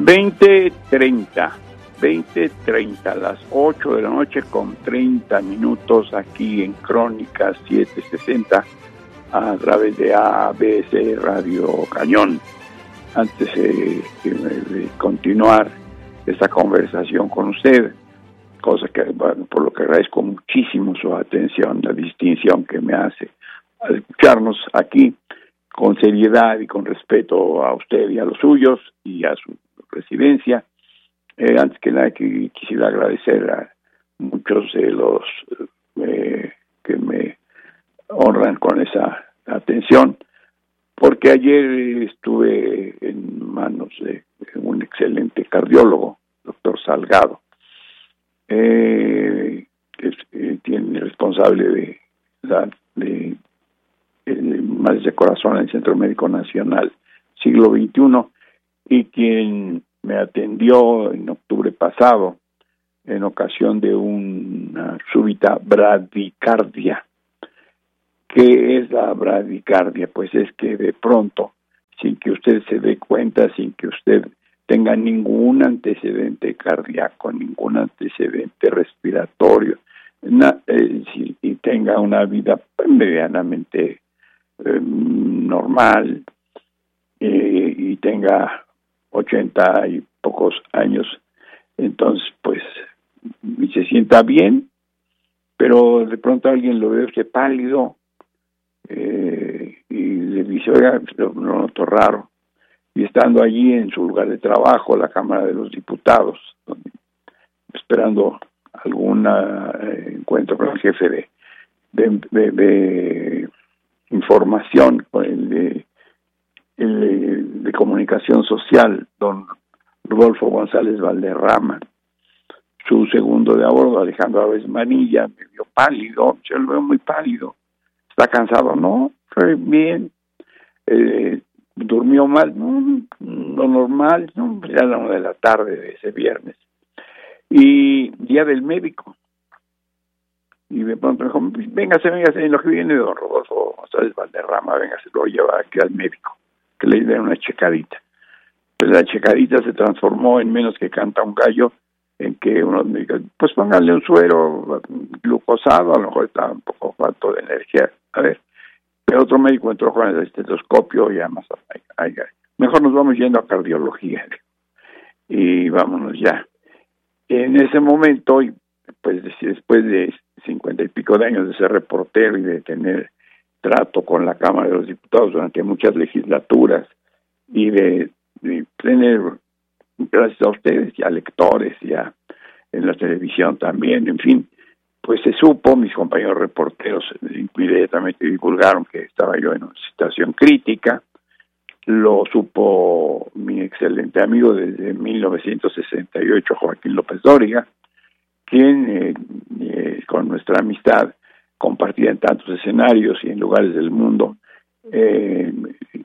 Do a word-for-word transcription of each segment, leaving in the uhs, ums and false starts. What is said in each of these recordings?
veinte treinta, veinte treinta, a las ocho de la noche con treinta minutos aquí en Crónicas setecientos sesenta a través de A B C Radio Cañón. Antes eh, de continuar esta conversación con usted, cosa que bueno, por lo que agradezco muchísimo su atención, la distinción que me hace al escucharnos aquí con seriedad y con respeto a usted y a los suyos y a su residencia. Eh, antes que nada que quisiera agradecer a muchos de los eh, que me honran con esa atención, porque ayer estuve en manos de un excelente cardiólogo, doctor Salgado, eh, que es, eh, tiene responsable de, de, de, de males de corazón en el Centro Médico Nacional Siglo veintiuno, y quien me atendió en octubre pasado en ocasión de una súbita bradicardia. ¿Qué es la bradicardia? Pues es que de pronto, sin que usted se dé cuenta, sin que usted tenga ningún antecedente cardíaco, ningún antecedente respiratorio, na, eh, si, y tenga una vida pues, medianamente eh, normal eh, y tenga ochenta y pocos años, entonces pues y se sienta bien, pero de pronto alguien lo ve usted pálido eh, y le dice, oiga, lo noto raro, y estando allí en su lugar de trabajo, la Cámara de los Diputados, donde, esperando algún eh, encuentro con el jefe de, de, de, de información, con el de El de, de comunicación social, don Rodolfo González Valderrama, su segundo de a bordo, Alejandro Aves Manilla, me vio pálido, yo lo veo muy pálido. ¿Está cansado? No, fue bien. Eh, ¿Durmió mal? No, lo normal, no, ya a la una de la tarde de ese viernes. Y día del médico. Y de pronto me dijo, véngase, véngase, en lo que viene don Rodolfo González Valderrama, véngase, lo lleva aquí al médico, que le dieron una checadita. Pues la checadita se transformó en menos que canta un gallo, en que uno me dijo, pues póngale un suero glucosado, a lo mejor está un poco falto de energía. A ver, pero otro médico entró con el estetoscopio y además, ay, ay, ay, mejor nos vamos yendo a cardiología. Y vámonos ya. En ese momento, pues después de cincuenta y pico de años de ser reportero y de tener trato con la Cámara de los Diputados durante muchas legislaturas y de, de tener, gracias a ustedes y a lectores y a, en la televisión también, en fin, pues se supo, mis compañeros reporteros inmediatamente divulgaron que estaba yo en una situación crítica, lo supo mi excelente amigo desde mil novecientos sesenta y ocho, Joaquín López Dóriga, quien eh, eh, con nuestra amistad compartida en tantos escenarios y en lugares del mundo, eh,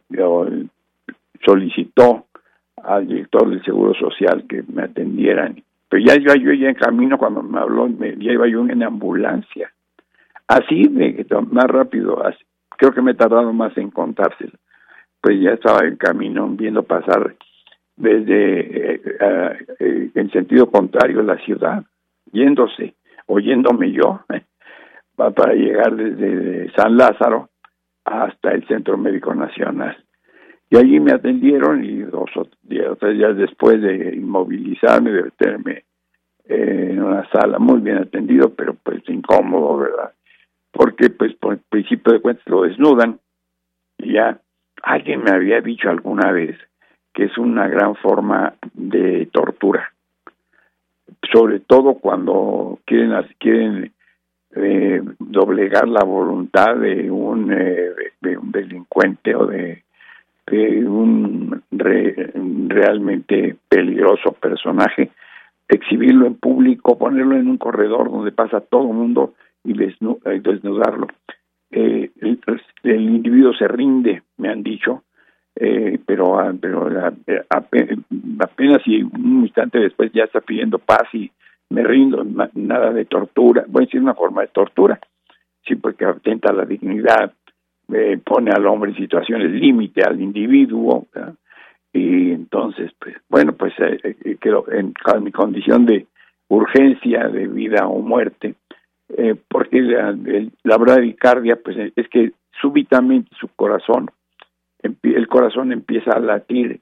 solicitó al director del Seguro Social que me atendieran. Pero ya iba yo ya en camino cuando me habló, me, ya iba yo en ambulancia. Así, de, más rápido, así, creo que me he tardado más en contárselo. Pues ya estaba en camino viendo pasar desde eh, eh, en sentido contrario la ciudad, yéndose, oyéndome yo, eh, para llegar desde San Lázaro hasta el Centro Médico Nacional. Y allí me atendieron y dos o tres días después de inmovilizarme, de meterme eh, en una sala muy bien atendido, pero pues incómodo, ¿verdad? Porque pues por el principio de cuentas lo desnudan y ya alguien me había dicho alguna vez que es una gran forma de tortura, sobre todo cuando quieren quieren eh, doblegar la voluntad de un, eh, de un delincuente o de, de un re, realmente peligroso personaje, exhibirlo en público, ponerlo en un corredor donde pasa todo el mundo y desnu- desnudarlo. Eh, el, el individuo se rinde, me han dicho, eh, pero, pero apenas, apenas y un instante después ya está pidiendo paz y me rindo, nada de tortura. Voy a decir una forma de tortura, sí, porque atenta a la dignidad, eh, pone al hombre en situaciones límite, al individuo, ¿verdad? Y entonces, pues, bueno, pues eh, eh, creo en, en mi condición de urgencia de vida o muerte, eh, porque la, el, la bradicardia, pues es que súbitamente su corazón, el corazón empieza a latir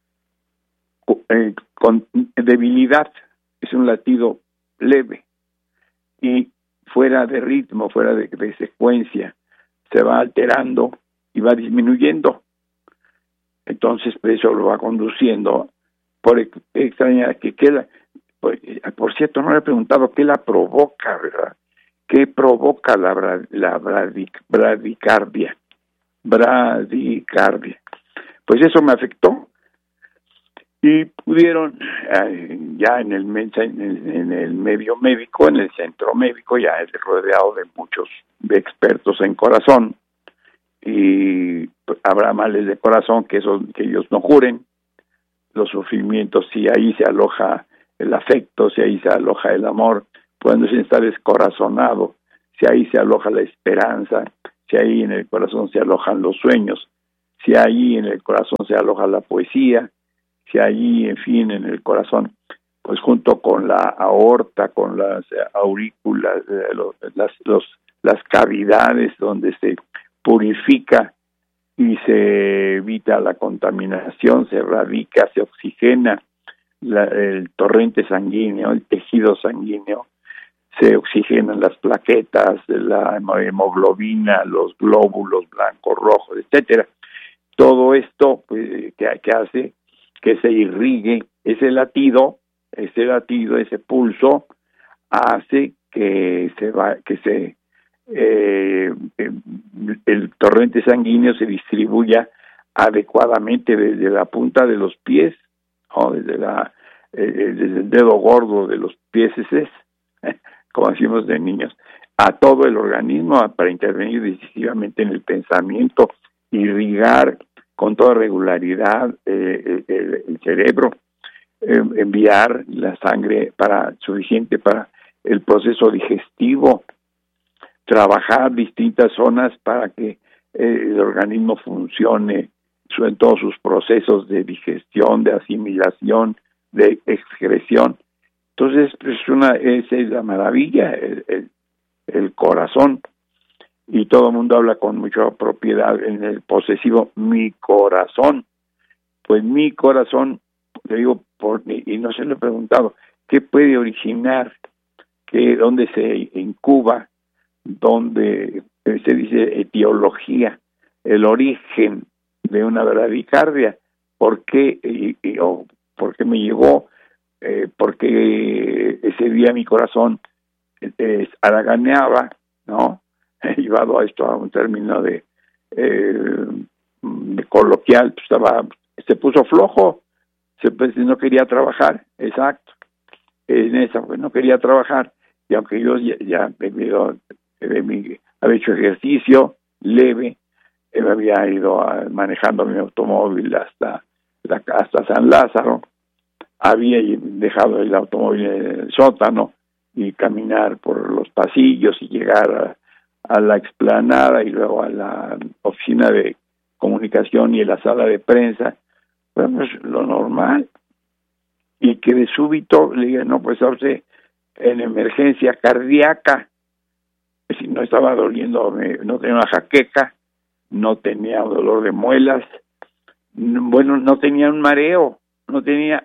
eh, con debilidad, es un latido leve y fuera de ritmo, fuera de, de secuencia, se va alterando y va disminuyendo. Entonces, pues, eso lo va conduciendo por extraña que queda. Por, por cierto, no le he preguntado qué la provoca, ¿verdad? ¿Qué provoca la, la bradic, bradicardia? Bradicardia. Pues eso me afectó y pudieron eh, ya en el, en, el, en el medio médico, en el centro médico, ya es rodeado de muchos de expertos en corazón, y habrá males de corazón que, eso, que ellos no curen, los sufrimientos, si ahí se aloja el afecto, si ahí se aloja el amor, pueden estar descorazonado, si ahí se aloja la esperanza, si ahí en el corazón se alojan los sueños, si ahí en el corazón se aloja la poesía, si ahí, en fin, en el corazón, pues junto con la aorta, con las aurículas, los, las, los, las cavidades donde se purifica y se evita la contaminación, se erradica, se oxigena la, el torrente sanguíneo, el tejido sanguíneo, se oxigenan las plaquetas, la hemoglobina, los glóbulos blancos, rojos, etcétera. Todo esto pues, que, que hace que se irrigue ese latido, ese latido, ese pulso, hace que se va, que se eh, el torrente sanguíneo se distribuya adecuadamente desde la punta de los pies, o desde la eh, desde el dedo gordo de los pies, como decimos de niños, a todo el organismo para intervenir decisivamente en el pensamiento, irrigar con toda regularidad eh, el, el cerebro, eh, enviar la sangre para suficiente para el proceso digestivo, trabajar distintas zonas para que eh, el organismo funcione en todos sus procesos de digestión, de asimilación, de excreción. Entonces, pues una esa es la maravilla, el, el, el corazón. Y todo el mundo habla con mucha propiedad en el posesivo, mi corazón. Pues mi corazón, le digo, por, y no se lo he preguntado, ¿qué puede originar? ¿Qué, ¿Dónde se incuba? ¿Dónde se dice etiología? El origen de una bradicardia. ¿Por qué, y, y, o, ¿por qué me llegó? Eh, porque ese día mi corazón eh, haraganeaba, ¿no? Llevado a esto a un término de, eh, de coloquial, pues estaba, se puso flojo, se pues, no quería trabajar, exacto, en esa pues no quería trabajar, y aunque yo ya, ya he ido, eh, había hecho ejercicio leve, eh, había ido a, manejando mi automóvil hasta, hasta San Lázaro, había dejado el automóvil en el sótano y caminar por los pasillos y llegar a a la explanada y luego a la oficina de comunicación y a la sala de prensa, bueno, pues lo normal. Y que de súbito le digan, no, pues a usted en emergencia cardíaca, si no estaba doliendo, no tenía una jaqueca, no tenía dolor de muelas, bueno, no tenía un mareo, no tenía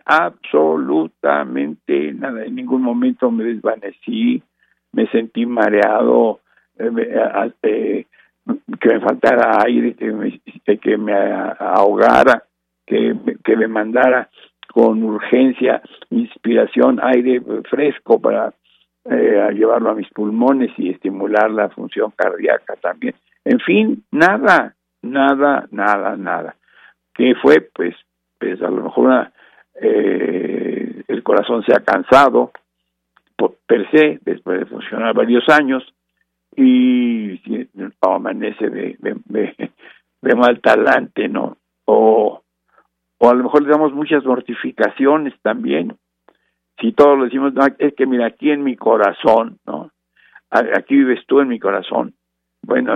absolutamente nada, en ningún momento me desvanecí, me sentí mareado, Eh, eh, que me faltara aire, que me, que me ahogara, que, que me mandara con urgencia, inspiración, aire fresco para eh, llevarlo a mis pulmones y estimular la función cardíaca también. En fin, nada, nada, nada, nada. ¿Qué fue? Pues, pues a lo mejor una, eh, el corazón se ha cansado por, per se, después de funcionar varios años, y si no, amanece de, de, de, de mal talante, ¿no? O, o a lo mejor le damos muchas mortificaciones también. Si todos lo decimos, no, es que mira, aquí en mi corazón, ¿no? Aquí vives tú en mi corazón. Bueno,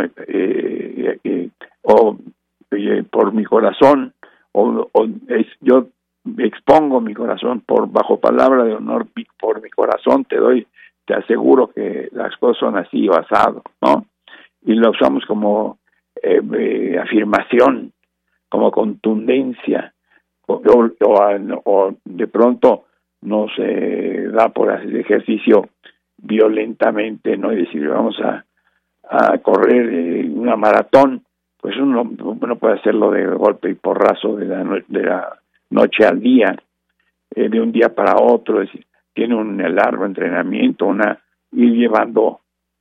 eh, eh, o eh, por mi corazón, o, o es, yo expongo mi corazón por bajo palabra de honor, por mi corazón te doy, te aseguro que las cosas son así o asado, ¿no? Y lo usamos como eh, eh, afirmación, como contundencia, o, o, o de pronto nos eh, da por hacer ejercicio violentamente, ¿no? Y decir, vamos a, a correr eh, una maratón, pues uno, uno puede hacerlo de golpe y porrazo de la, no, de la noche al día, eh, de un día para otro, es decir, tiene un largo entrenamiento, una ir llevando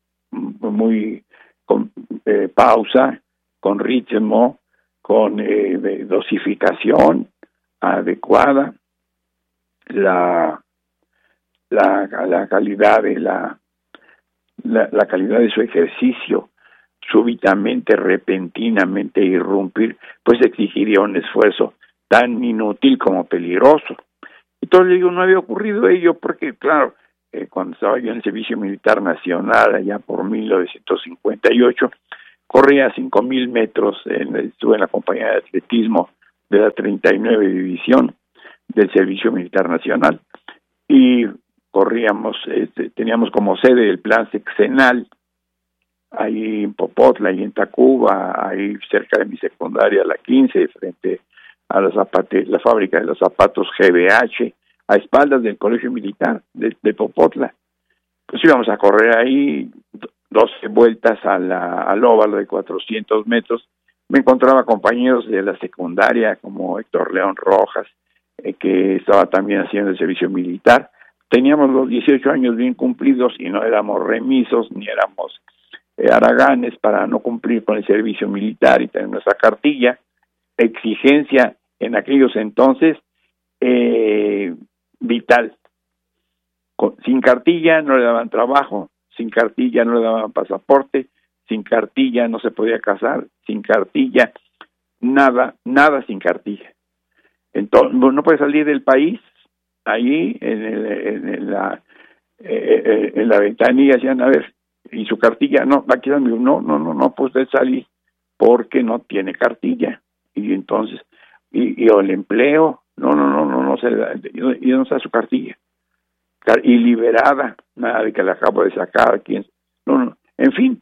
muy con eh, pausa, con ritmo, con eh, dosificación adecuada, la la, la calidad de la, la la calidad de su ejercicio súbitamente, repentinamente irrumpir, pues exigiría un esfuerzo tan inútil como peligroso. Entonces le digo, no había ocurrido ello porque, claro, eh, cuando estaba yo en el Servicio Militar Nacional, allá por mil novecientos cincuenta y ocho, corría cinco mil metros, en, estuve en la compañía de atletismo de la treinta y nueve División del Servicio Militar Nacional, y corríamos, este, teníamos como sede el plan sexenal, ahí en Popotla y en Tacuba, ahí cerca de mi secundaria, la quince, frente a la, zapate, la fábrica de los zapatos G B H, a espaldas del Colegio Militar de, de Popotla. Pues íbamos a correr ahí doce vueltas a la, al óvalo de cuatrocientos metros. Me encontraba compañeros de la secundaria como Héctor León Rojas, eh, que estaba también haciendo el servicio militar. Teníamos los dieciocho años bien cumplidos y no éramos remisos ni éramos eh, haraganes para no cumplir con el servicio militar y tener nuestra cartilla. Exigencia en aquellos entonces eh, vital. Con, sin cartilla no le daban trabajo, sin cartilla no le daban pasaporte, sin cartilla no se podía casar, sin cartilla nada, nada sin cartilla. Entonces no puede salir del país. Ahí en, el, en la eh, en la ventanilla decían, a ver, y su cartilla, no, aquí no, no, no, no puede salir porque no tiene cartilla. Y entonces, y, y o el empleo, no, no, no, no, no se le da, y no está su cartilla. Y liberada, nada de que la acabo de sacar, quién, no, no, en fin,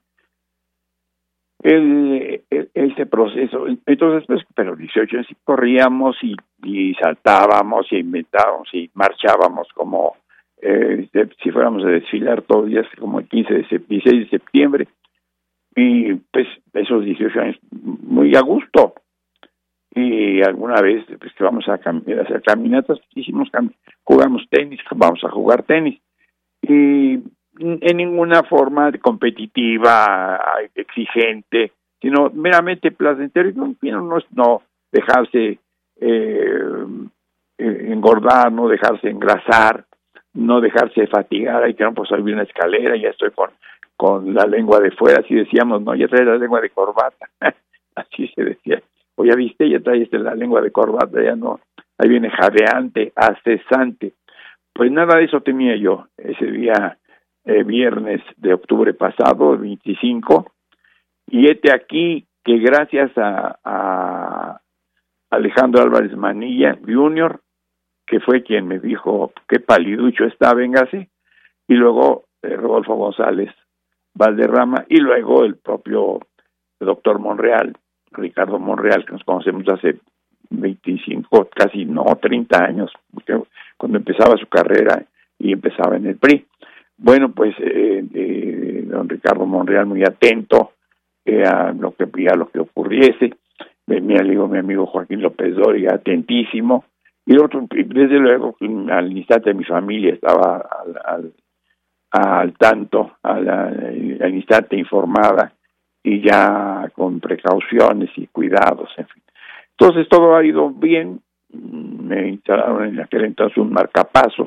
el, el, ese proceso. Entonces, pues, pero dieciocho años corríamos y, y saltábamos y inventábamos y marchábamos como eh, de, si fuéramos a desfilar todos los días, como el quince de dieciséis de septiembre, y pues esos dieciocho años muy a gusto. Y alguna vez pues que vamos a, cam- a hacer caminatas, hicimos cam- jugamos tenis, vamos a jugar tenis, y en ninguna forma competitiva, exigente, sino meramente placentero. Y no, no, no dejarse eh, engordar, no dejarse engrasar, no dejarse fatigar. Hay que no, pues subir una escalera, ya estoy con, con la lengua de fuera, así decíamos, no, ya trae la lengua de corbata, así se decía. O ya viste, ya trae este, la lengua de corbata, ya no, ahí viene jadeante, accesante. Pues nada de eso tenía yo ese día, eh, viernes de octubre pasado, veinticinco, y hete aquí que gracias a, a Alejandro Álvarez Manilla junior, que fue quien me dijo, qué paliducho está, véngase, y luego eh, Rodolfo González Valderrama, y luego el propio doctor Monreal, Ricardo Monreal, que nos conocemos hace veinticinco, casi no, treinta años, cuando empezaba su carrera y empezaba en el P R I. Bueno, pues eh, eh, don Ricardo Monreal muy atento eh, a lo que a lo que ocurriese, de mi amigo, mi amigo Joaquín López Dóriga, atentísimo, y otro, desde luego, al instante de mi familia estaba al, al, al tanto, al, al instante informada, y ya con precauciones y cuidados, en fin. Entonces todo ha ido bien. Me instalaron en aquel entonces un marcapasos,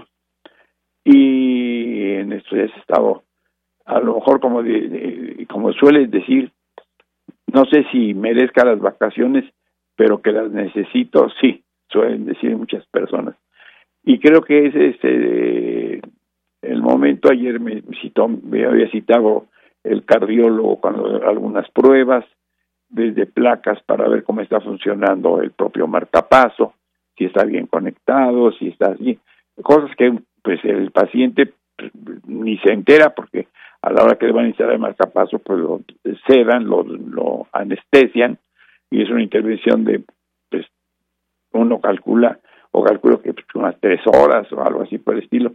y en esto ya he estado, a lo mejor como de, de, como sueles decir, no sé si merezca las vacaciones, pero que las necesito, sí, suelen decir muchas personas. Y creo que ese es este, el momento. Ayer me citó, me había citado el cardiólogo con algunas pruebas, desde placas para ver cómo está funcionando el propio marcapaso, si está bien conectado, si está así, cosas que pues el paciente pues, ni se entera, porque a la hora que le van a instalar el marcapaso, pues lo sedan, lo, lo anestesian, y es una intervención de, pues, uno calcula, o calculo que pues, unas tres horas o algo así por el estilo,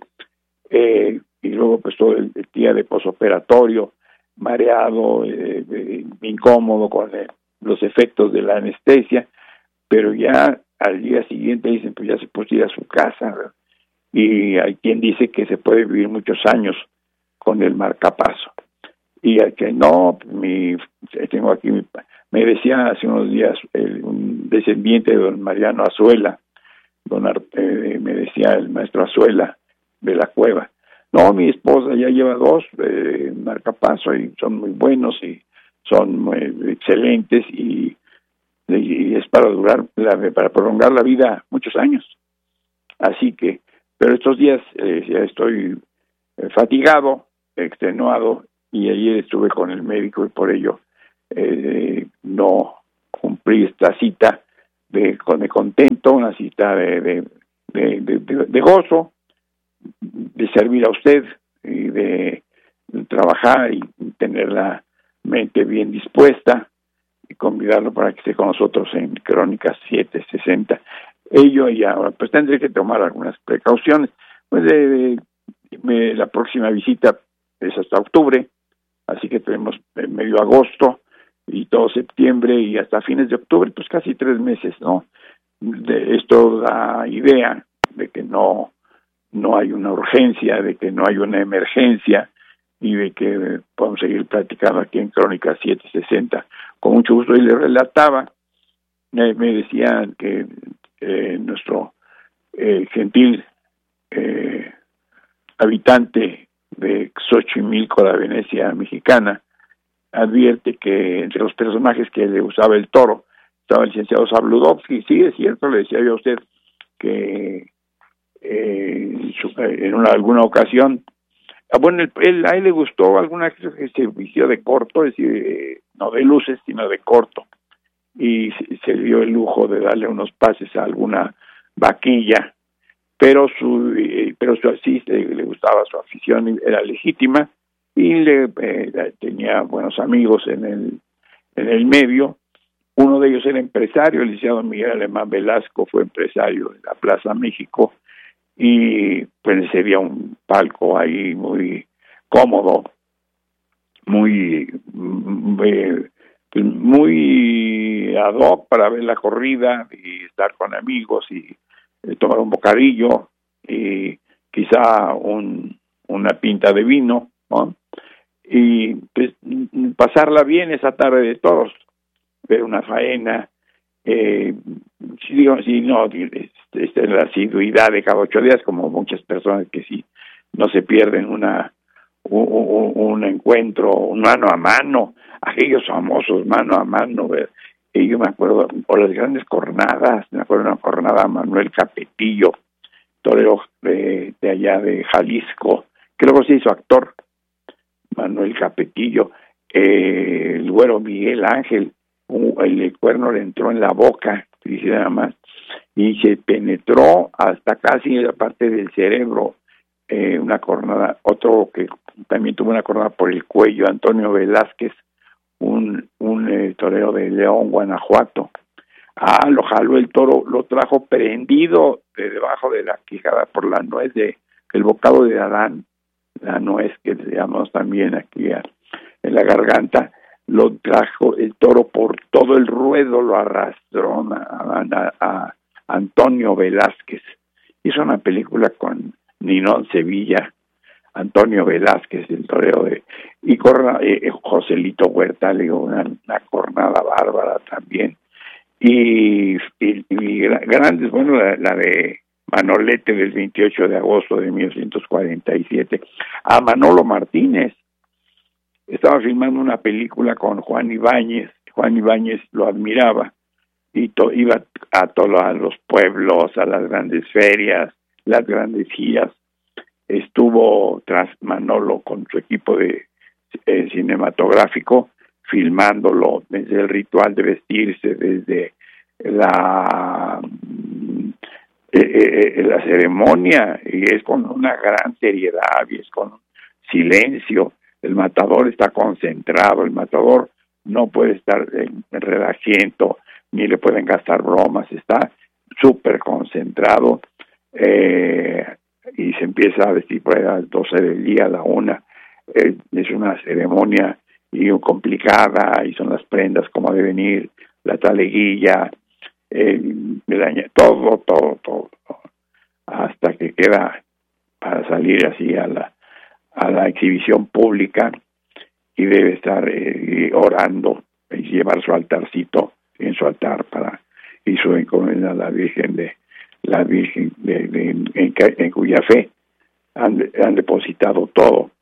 eh, y luego pues todo el, el día de posoperatorio, mareado, eh, eh, incómodo con eh, los efectos de la anestesia, pero ya al día siguiente dicen, pues ya se puede ir a su casa, ¿verdad? Y hay quien dice que se puede vivir muchos años con el marcapaso. Y hay que no, mi, tengo aquí, mi, me decía hace unos días el, un descendiente de don Mariano Azuela, don eh, me decía el maestro Azuela de la Cueva, no, mi esposa ya lleva dos eh, marcapaso y son muy buenos y son muy excelentes y, y es para durar, la, para prolongar la vida muchos años. Así que, pero estos días eh, ya estoy eh, fatigado, extenuado, y ayer estuve con el médico y por ello eh, no cumplí esta cita de, de contento, una cita de, de, de, de, de, de gozo, de servir a usted y de, de trabajar y tener la mente bien dispuesta y convidarlo para que esté con nosotros en Crónicas setecientos sesenta. Ello y ahora pues tendré que tomar algunas precauciones. Pues de, de, de, la próxima visita es hasta octubre, así que tenemos medio agosto y todo septiembre y hasta fines de octubre, pues casi tres meses, ¿no? De esto da idea de que no no hay una urgencia, de que no hay una emergencia y de que podemos seguir platicando aquí en Crónicas setecientos sesenta con mucho gusto. Y le relataba, eh, me decían que eh, nuestro eh, gentil eh, habitante de Xochimilco, la Venecia mexicana, advierte que entre los personajes que le usaba el toro estaba el licenciado Zabludovsky. Sí, es cierto, le decía yo a usted que eh, en una, alguna ocasión, ah, bueno, él, él, a él le gustó alguna que se vistió de corto, es decir, eh, no de luces, sino de corto, y se, se dio el lujo de darle unos pases a alguna vaquilla, pero su eh, pero su así le, le gustaba, su afición era legítima y le eh, tenía buenos amigos en el en el medio. Uno de ellos era empresario, el licenciado Miguel Alemán Velasco fue empresario de la Plaza México y pues sería un palco ahí muy cómodo, muy muy, muy ad hoc para ver la corrida y estar con amigos y eh, tomar un bocadillo y quizá un una pinta de vino, ¿no? Y pues pasarla bien esa tarde de toros, ver una faena, eh, si digo, si no, esta es la asiduidad de cada ocho días, como muchas personas que sí no se pierden una un, un, un encuentro, un mano a mano, aquellos famosos mano a mano, ver, y yo me acuerdo, por las grandes jornadas, me acuerdo de una jornada Manuel Capetillo, torero de, de allá de Jalisco, que luego se hizo actor, Manuel Capetillo, eh, el güero Miguel Ángel, un, el, el cuerno le entró en la boca, dice nada más, y se penetró hasta casi la parte del cerebro, eh, una cornada, otro que también tuvo una cornada por el cuello, Antonio Velázquez, un, un eh, torero de León, Guanajuato. Ah, lo jaló el toro, lo trajo prendido de debajo de la quijada por la nuez de el bocado de Adán, la nuez que le llamamos también aquí a, en la garganta, lo trajo el toro por todo el ruedo, lo arrastró a, a, a Antonio Velázquez. Hizo una película con Ninón Sevilla, Antonio Velázquez, el torero de, y corna, eh, Joselito Huerta, le dio una, una cornada bárbara también. Y, y, y grandes, bueno, la, la de Manolete del veintiocho de agosto de mil novecientos cuarenta y siete, a Manolo Martínez, estaba filmando una película con Juan Ibáñez, Juan Ibáñez lo admiraba, y to, iba a todos a los pueblos, a las grandes ferias, las grandes giras, estuvo tras Manolo con su equipo de eh, cinematográfico, filmándolo desde el ritual de vestirse, desde la eh, eh, la ceremonia, y es con una gran seriedad, y es con silencio. El matador está concentrado, el matador no puede estar en relajiento, ni le pueden gastar bromas, está súper concentrado, eh, y se empieza a vestir por a las doce del día, a la una. Eh, es una ceremonia y complicada, y son las prendas como deben ir, la taleguilla, eh, todo, todo, todo, hasta que queda para salir así a la a la exhibición pública, y debe estar eh, orando y llevar su altarcito en su altar para y su encomienda a la Virgen de la Virgen de, de, en, en cuya fe han, han depositado todo,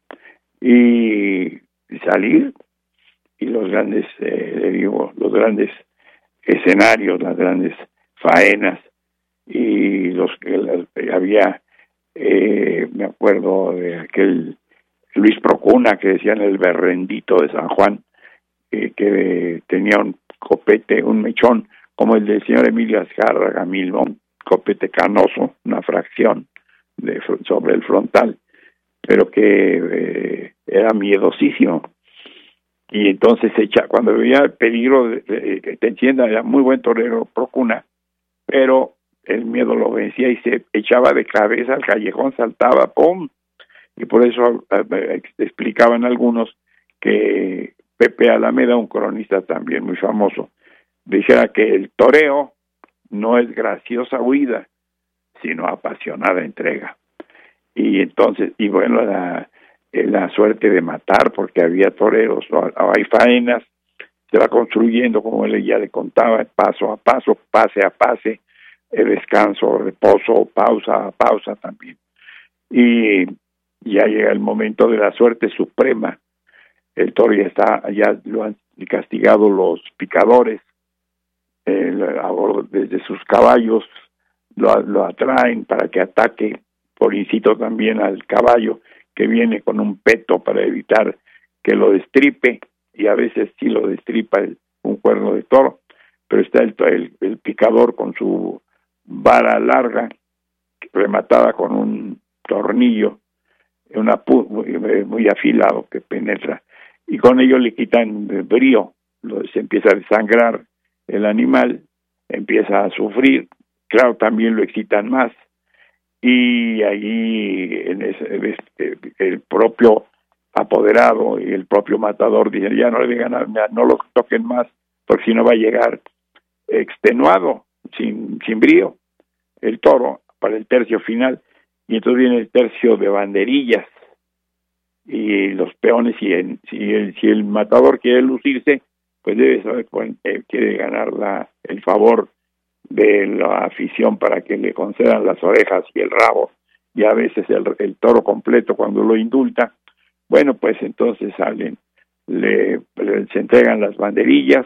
y salir, y los grandes eh, le digo los grandes escenarios, las grandes faenas, y los que había eh, me acuerdo de aquel Luis Procuna que decían el berrendito de San Juan, eh, que tenía un copete, un mechón como el del señor Emilio Azcárraga Milmo, un copete canoso, una fracción de sobre el frontal, pero que eh, era miedosísimo. Y entonces echa, cuando veía el peligro de, de, que te encienda, era muy buen torero Procuna, pero el miedo lo vencía y se echaba de cabeza al callejón, saltaba, ¡pum! Y por eso eh, explicaban algunos que Pepe Alameda, un cronista también muy famoso, dijera que el toreo no es graciosa huida, sino apasionada entrega. Y entonces, y bueno, la, la suerte de matar, porque había toreros, o, o hay faenas, se va construyendo, como él ya le contaba, paso a paso, pase a pase, el descanso, reposo, pausa a pausa también. Y ya llega el momento de la suerte suprema. El toro ya está, ya lo han castigado los picadores, eh, desde sus caballos lo, lo atraen para que ataque por incito también al caballo, que viene con un peto para evitar que lo destripe, y a veces sí lo destripa el, un cuerno de toro, pero está el, el, el picador con su vara larga, rematada con un tornillo, una muy, muy afilado que penetra, y con ello le quitan brío, lo, se empieza a desangrar el animal, empieza a sufrir, claro, también lo excitan más, y allí en ese, el propio apoderado y el propio matador dicen, ya no le digan, no lo toquen más, porque si no va a llegar extenuado, sin, sin brío, el toro para el tercio final. Y entonces viene el tercio de banderillas, y los peones, y el, si, el, si el matador quiere lucirse, pues debe saber, pues, eh, quiere ganar la, el favor de la afición para que le concedan las orejas y el rabo, y a veces el, el toro completo cuando lo indulta. Bueno, pues entonces salen, le, le se entregan las banderillas,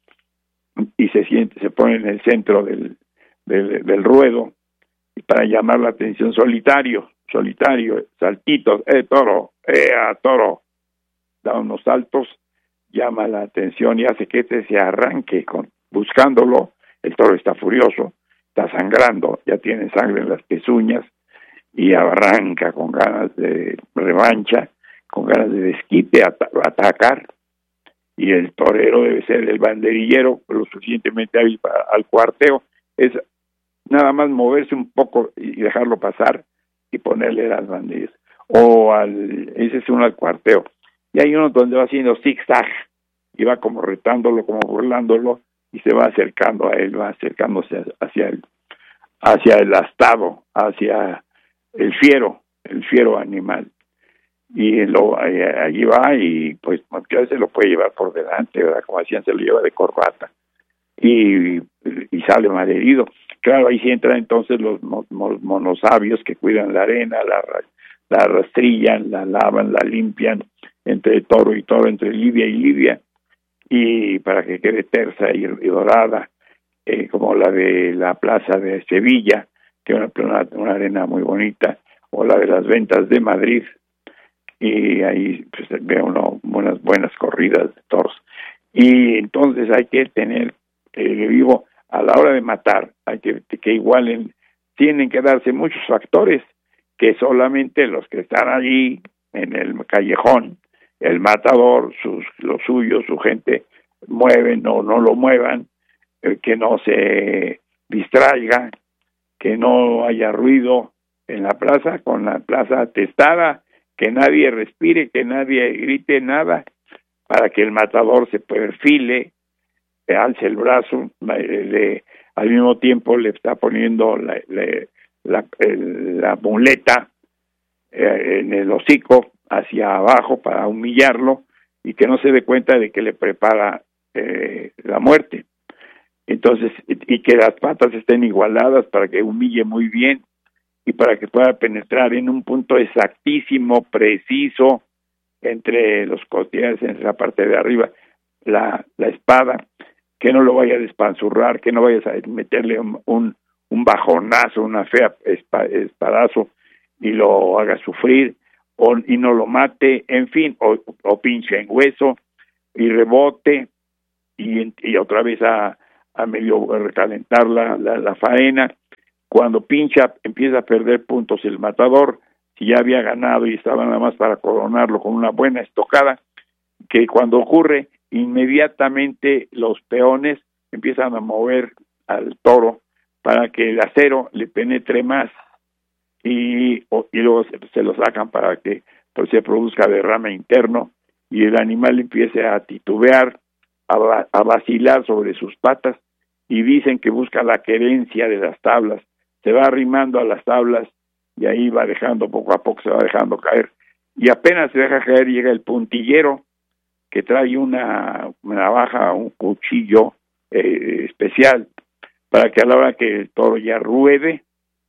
y se siente, se pone en el centro del, del, del ruedo, y para llamar la atención, solitario, solitario, saltitos, eh toro, eh a toro, da unos saltos, llama la atención y hace que este se arranque con, buscándolo. El toro está furioso, está sangrando, ya tiene sangre en las pezuñas, y arranca con ganas de revancha, con ganas de desquite, at- atacar. Y el torero debe ser el banderillero lo suficientemente hábil para al cuarteo, es nada más moverse un poco y dejarlo pasar y ponerle las banderillas, o al, ese es uno al cuarteo, y hay uno donde va haciendo zigzag y va como retándolo, como burlándolo, y se va acercando a él, va acercándose hacia el, hacia el astado, hacia el fiero, el fiero animal, y lo, allí va, y pues a veces lo puede llevar por delante, ¿verdad? Como decían, se lo lleva de corbata, y, y sale malherido. Claro, ahí sí entran entonces los monosabios que cuidan la arena, la, la rastrillan, la lavan, la limpian, entre toro y toro, entre Libia y Libia, y para que quede tersa y, y dorada, eh, como la de la plaza de Sevilla, que es una, una arena muy bonita, o la de las Ventas de Madrid, y ahí pues, ve uno unas buenas corridas de toros. Y entonces hay que tener, eh, digo, a la hora de matar, hay que que igualen tienen que darse muchos factores que solamente los que están allí en el callejón, el matador, sus, los suyos, su gente, mueven o no lo muevan, eh, que no se distraiga, que no haya ruido en la plaza, con la plaza atestada, que nadie respire, que nadie grite nada, para que el matador se perfile, eh, alce el brazo, eh, le, al mismo tiempo le está poniendo la, la, la, el, la muleta eh, en el hocico hacia abajo para humillarlo y que no se dé cuenta de que le prepara eh, la muerte. Entonces, y que las patas estén igualadas para que humille muy bien y para que pueda penetrar en un punto exactísimo, preciso, entre los costillares, en la parte de arriba, la, la espada, que no lo vaya a despanzurrar, que no vayas a meterle un, un, un bajonazo, una fea espa, espadazo y lo haga sufrir, o, y no lo mate, en fin, o, o pinche en hueso y rebote y, y otra vez a, a medio recalentar la, la, la faena. Cuando pincha empieza a perder puntos el matador, si ya había ganado y estaba nada más para coronarlo con una buena estocada, que cuando ocurre, inmediatamente los peones empiezan a mover al toro para que el acero le penetre más y, o, y luego se, se lo sacan para que pues, se produzca derrame interno y el animal empiece a titubear, a, a vacilar sobre sus patas y dicen que busca la querencia de las tablas, se va arrimando a las tablas y ahí va dejando, poco a poco se va dejando caer y apenas se deja caer llega el puntillero que trae una, una navaja, un cuchillo eh, especial para que a la hora que el toro ya ruede,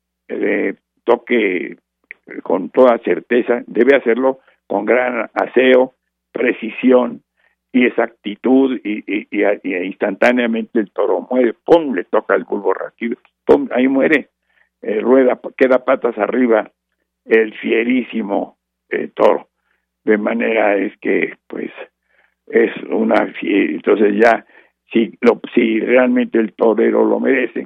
eh, toque con toda certeza, debe hacerlo con gran aseo, precisión y exactitud y, y, y, y instantáneamente el toro muere, pum, le toca el bulbo raquídeo, pum, ahí muere, eh, rueda, queda patas arriba el fierísimo eh, toro, de manera es que pues es una, entonces ya si lo, si realmente el torero lo merece,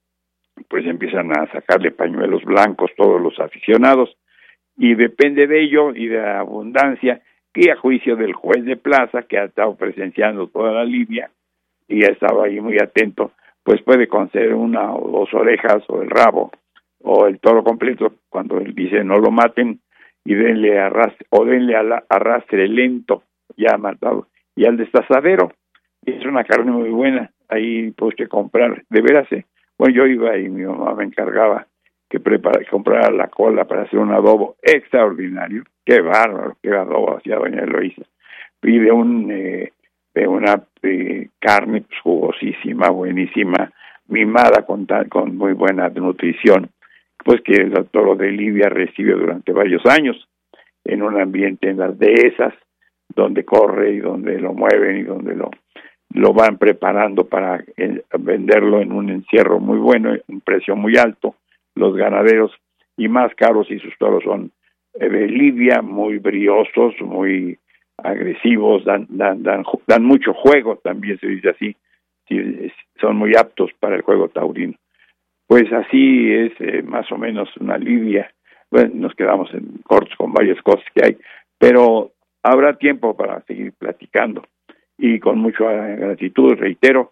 pues empiezan a sacarle pañuelos blancos todos los aficionados y depende de ello y de la abundancia que a juicio del juez de plaza que ha estado presenciando toda la lidia y ha estado ahí muy atento, pues puede conceder una o dos orejas o el rabo o el toro completo cuando él dice no lo maten y denle arrastre o denle arrastre lento ya matado y al destazadero. Es una carne muy buena, ahí pues que comprar, de veras, eh. Bueno, yo iba y mi mamá me encargaba que prepara, comprara la cola para hacer un adobo extraordinario, qué bárbaro, qué adobo hacía doña Eloísa, y de un eh, de una eh, carne pues, jugosísima, buenísima, mimada con tal, con muy buena nutrición, pues que el toro de Lidia recibe durante varios años en un ambiente en las dehesas donde corre y donde lo mueven y donde lo lo van preparando para eh, venderlo en un encierro muy bueno, un precio muy alto, los ganaderos, y más caros si sus toros son eh, de lidia, muy briosos, muy agresivos, dan, dan, dan, dan mucho juego, también se dice así, si, son muy aptos para el juego taurino. Pues así es eh, más o menos una lidia. Bueno, nos quedamos en cortos con varias cosas que hay, pero habrá tiempo para seguir platicando. Y con mucha gratitud, reitero,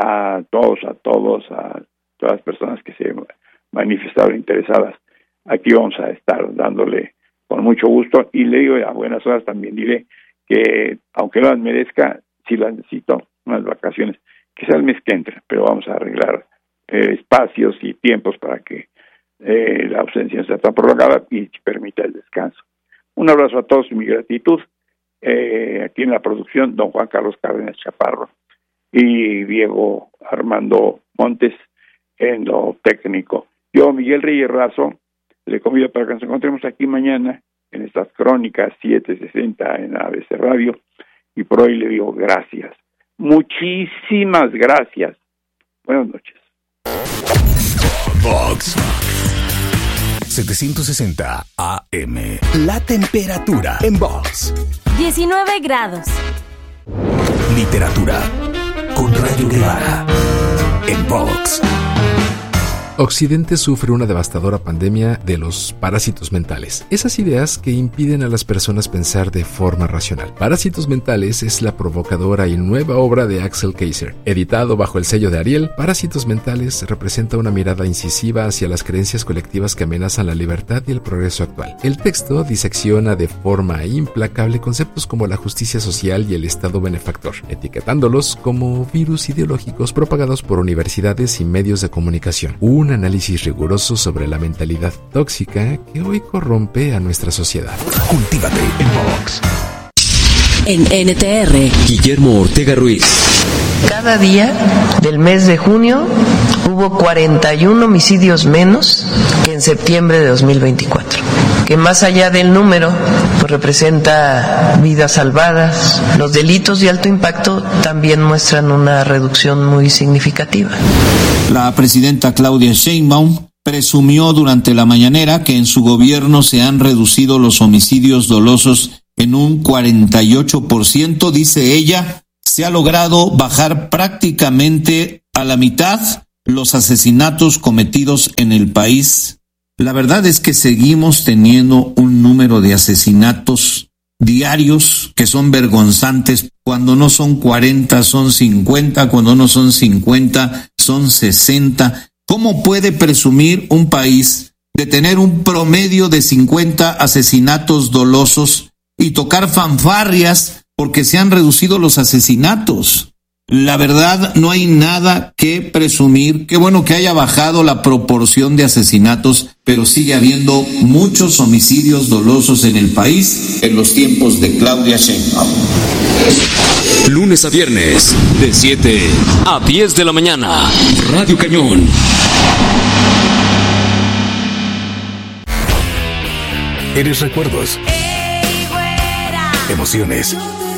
a todos, a todos, a todas las personas que se manifestaron interesadas. Aquí vamos a estar dándole con mucho gusto y le digo a buenas horas también diré que aunque no las merezca, sí las necesito, unas vacaciones, quizás el mes que entra, pero vamos a arreglar eh, espacios y tiempos para que eh, la ausencia no sea tan prolongada y permita el descanso. Un abrazo a todos y mi gratitud. Eh, aquí en la producción, don Juan Carlos Cárdenas Chaparro y Diego Armando Montes en lo técnico. Yo, Miguel Reyes Razo, le convido para que nos encontremos aquí mañana en estas crónicas siete sesenta en A B C Radio y por hoy le digo gracias. Muchísimas gracias. Buenas noches. Vox setecientos sesenta A M. La temperatura en Vox. diecinueve grados. Literatura con Rayo Guevara en Vox. Occidente sufre una devastadora pandemia de los parásitos mentales, esas ideas que impiden a las personas pensar de forma racional. Parásitos mentales es la provocadora y nueva obra de Axel Kaiser. Editado bajo el sello de Ariel, Parásitos mentales representa una mirada incisiva hacia las creencias colectivas que amenazan la libertad y el progreso actual. El texto disecciona de forma implacable conceptos como la justicia social y el Estado benefactor, etiquetándolos como virus ideológicos propagados por universidades y medios de comunicación. Un análisis riguroso sobre la mentalidad tóxica que hoy corrompe a nuestra sociedad. Cultívate en Vox. En N T R, Guillermo Ortega Ruiz. Cada día del mes de junio hubo cuarenta y uno homicidios menos que en septiembre de dos mil veinticuatro, que más allá del número pues representa vidas salvadas. Los delitos de alto impacto también muestran una reducción muy significativa. La presidenta Claudia Sheinbaum presumió durante la mañanera que en su gobierno se han reducido los homicidios dolosos en un cuarenta y ocho por ciento, dice ella. Se ha logrado bajar prácticamente a la mitad los asesinatos cometidos en el país. La verdad es que seguimos teniendo un número de asesinatos diarios que son vergonzantes. Cuando no son cuarenta, son cincuenta, cuando no son cincuenta, son sesenta. ¿Cómo puede presumir un país de tener un promedio de cincuenta asesinatos dolosos y tocar fanfarrias porque se han reducido los asesinatos? La verdad, no hay nada que presumir. Qué bueno que haya bajado la proporción de asesinatos, pero sigue habiendo muchos homicidios dolosos en el país en los tiempos de Claudia Sheinbaum. Lunes a viernes, de siete a diez de la mañana, Radio Cañón. Eres recuerdos, emociones,